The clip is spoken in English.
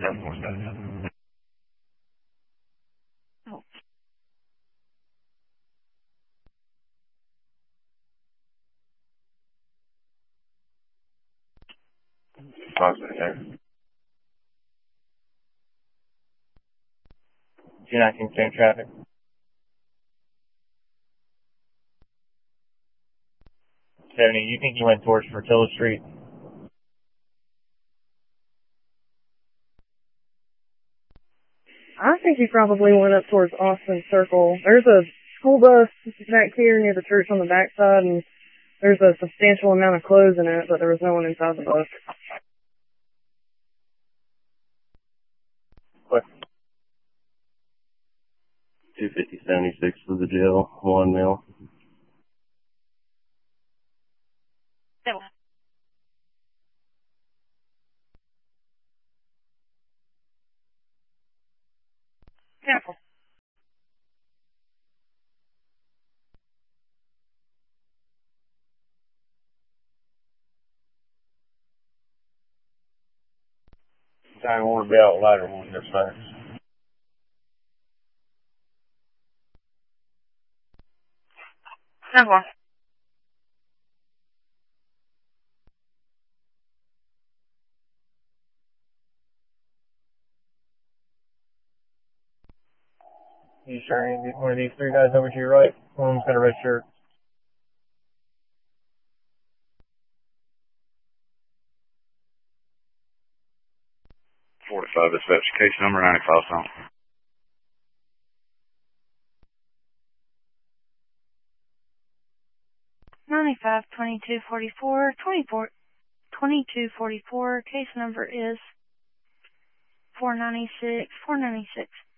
747. Oh. Prospect there. 219 same traffic. 70, you think you went towards Fertilla Street? I think he probably went up towards Austin Circle. There's a school bus back here near the church on the backside, and there's a substantial amount of clothes in it, but there was no one inside the bus. What? 250-76 for the jail, 1 mil. No. Careful. I want to be out later when we get back. Careful. You sure you get one of these 3 guys over to your right? One of them's got a red shirt. 45 dispatch, case number 95 something. 95 2244 2244. Case number is 496 496.